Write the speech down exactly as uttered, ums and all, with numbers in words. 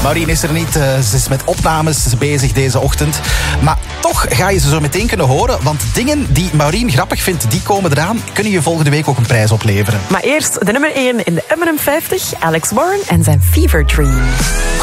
Maureen is er niet, uh, ze is met opnames bezig deze ochtend. Maar toch ga je ze zo meteen kunnen horen, want dingen die Maureen grappig vindt, die komen eraan. Kunnen je volgende week ook een prijs opleveren. Maar eerst de nummer één in de M en M vijftig, Alex Warren en zijn Fever Dream.